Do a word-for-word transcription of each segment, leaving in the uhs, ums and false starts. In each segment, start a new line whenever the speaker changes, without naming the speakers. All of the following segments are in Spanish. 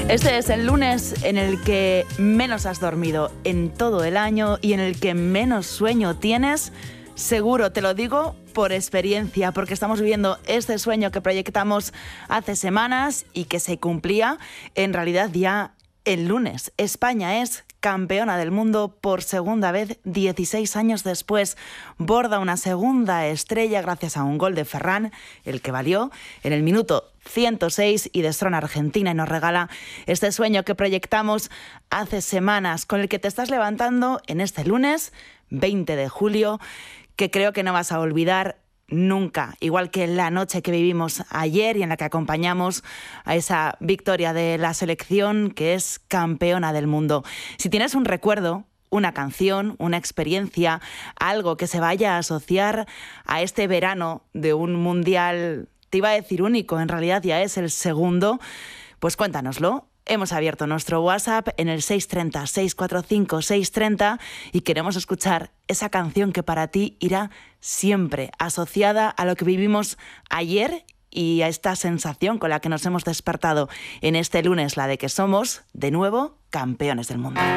Este es el lunes en el que menos has dormido en todo el año y en el que menos sueño tienes. Seguro, te lo digo por experiencia, porque estamos viviendo este sueño que proyectamos hace semanas y que se cumplía en realidad ya el lunes. España es campeona del mundo por segunda vez, dieciséis años después. Borda una segunda estrella gracias a un gol de Ferran, el que valió en el minuto ciento seis y destrona a Argentina y nos regala este sueño que proyectamos hace semanas, con el que te estás levantando en este lunes veinte de julio, que creo que no vas a olvidar nunca, igual que la noche que vivimos ayer y en la que acompañamos a esa victoria de la selección que es campeona del mundo. Si tienes un recuerdo, una canción, una experiencia, algo que se vaya a asociar a este verano de un mundial, te iba a decir único, en realidad ya es el segundo, pues cuéntanoslo. Hemos abierto nuestro WhatsApp en el seis tres cero, seis cuatro cinco, seis tres cero y queremos escuchar esa canción que para ti irá siempre asociada a lo que vivimos ayer y a esta sensación con la que nos hemos despertado en este lunes, la de que somos, de nuevo, campeones del mundo.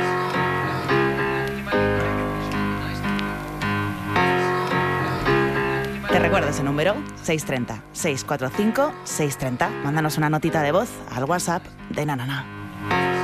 Te recuerdo ese número, seis tres cero, seis cuatro cinco, seis tres cero. Mándanos una notita de voz al WhatsApp de Nanana.